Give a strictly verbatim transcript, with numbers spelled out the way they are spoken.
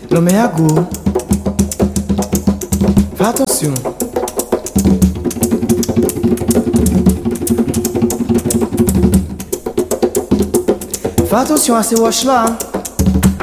L'homme est à go. Fais attention. Fais attention à ces wash là. Hein.